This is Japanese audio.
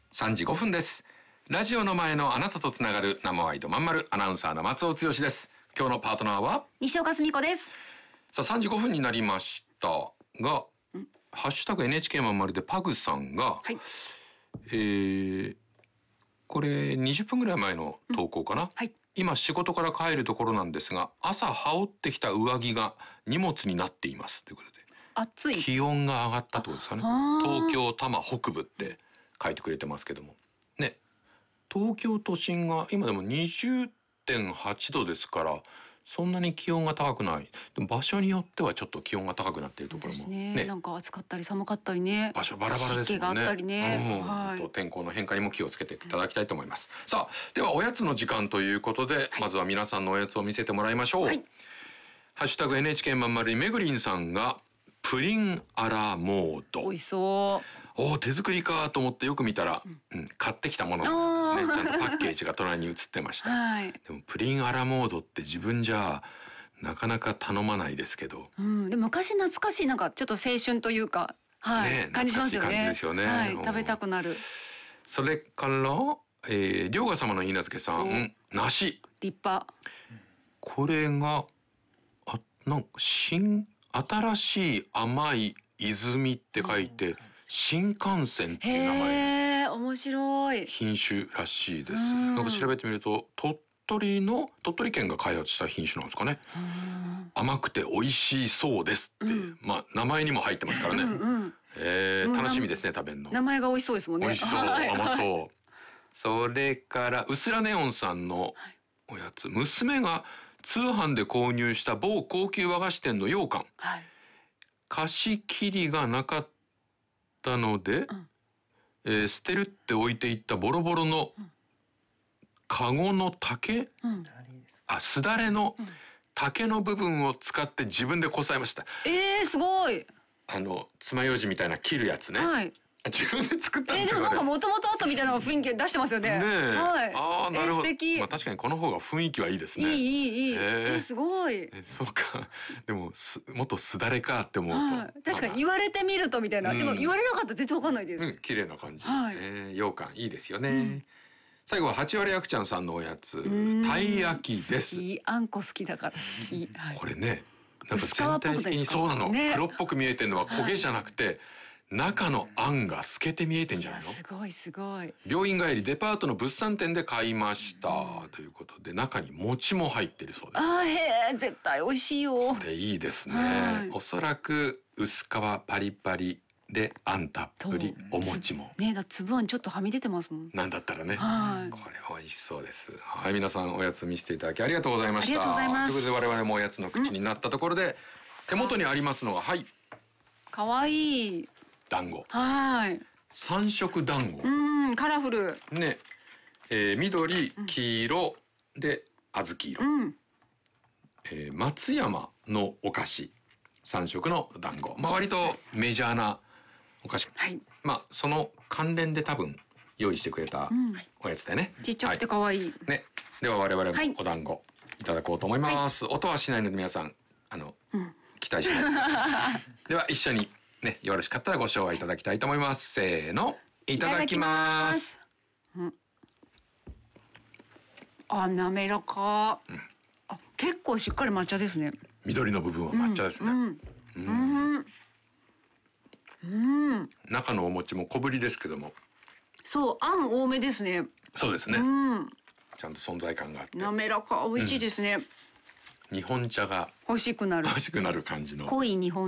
3時5分です。ラジオの前のあなたとつながる生ワイドまんまるアナウンサーの松尾剛です。今日のパートナーは西岡澄子です。 さあ3時5分になりましたが、ハッシュタグ NHK まんまるでパグさんが、 はい、 これ20分ぐらい前の投稿かな、 はい、 今仕事から帰るところなんですが、朝羽織ってきた上着が荷物になっていますということで、 暑い。 気温が上がったってことですかね。東京多摩北部って書いてくれてますけどもね、東京都心が今でも 20.8 度ですから、そんなに気温が高くない。でも場所によってはちょっと気温が高くなっているところもね、 なんか暑かったり寒かったりね、 場所バラバラですもんね。 湿気があったりね、 天候の変化にも気をつけていただきたいと思います。さあ、ではおやつの時間ということで、まずは皆さんのおやつを見せてもらいましょう。ハッシュタグ NHK まんまるにめぐりんさんがプリンアラモード。 美味しそう。 手作りかと思ってよく見たら、買ってきたものなんですね。ちゃんとパッケージが隣に映ってました。でもプリンアラモードって自分じゃなかなか頼まないですけど。 でも昔懐かしい、なんかちょっと青春というか、感じしますよね。 懐かしい感じですよね。 食べたくなる。 それから、龍河様の稲助さん、梨。 立派。 これが、なんか新しい甘い泉って書いて、新幹線っていう名前。 面白い。 品種らしいです。なんか調べてみると、鳥取県が開発した品種なんですかね。甘くて美味しいそうですって、名前にも入ってますからね。楽しみですね、食べるの。 名前が美味しそうですもんね。 美味しそう、甘そう。それから、うすらネオンさんのおやつ、娘が通販で購入した某高級和菓子店の羊羹。貸し切りがなかったので、捨てるって置いていったボロボロのカゴの竹、すだれの竹の部分を使って自分でこさえました。 すごい。 爪楊枝みたいな切るやつね。自分で作ったんですよね。 でもなんかもともとあったみたいな雰囲気出してますよね。 ねえ。なるほど。 素敵。 確かにこの方が雰囲気はいいですね。 いい。すごい。 そうか。でも、もっとすだれかって思うと。 確かに言われてみるとみたいな。でも言われなかったら全然わかんないです。 綺麗な感じ。羊羹いいですよね。最後は8割あくちゃんさんのおやつ、たい焼きです。 あんこ好きだから好き。 これね、なんか全体的にそうなの。黒っぽく見えてるのは焦げじゃなくて、中のあんが透けて見えてんじゃないの？ すごいすごい。 病院帰りデパートの物産展で買いましたということで、中に餅も入ってるそうです。 絶対美味しいよ。 これいいですね。おそらく薄皮パリパリであんたっぷり、お餅もだ粒あんちょっとはみ出てますもん。 なんだったらね。これ美味しそうです。皆さんおやつ見せていただきありがとうございました。 ありがとうございます。 ということで我々もおやつの口になったところで、手元にありますのがかわいい団子。三色団子。 カラフル。 ね。緑、黄色で小豆色。松山のお菓子。三色の団子。割とメジャーなお菓子。その関連で多分用意してくれたおやつだよね。 ちっちゃくてかわいい。 ね。では我々もお団子いただこうと思います。音はしないので皆さん、期待しないでください。では一緒にね、よろしかったらご賞はいただきたいと思います。せーの、いただきます。 滑らか。結構しっかり抹茶ですね。 緑の部分は抹茶ですね。中のお餅も小ぶりですけども。 そう、あん多めですね。 そうですね。ちゃんと存在感があって。 滑らか、美味しいですね。 日本茶が欲しくなる感じの。 濃い日本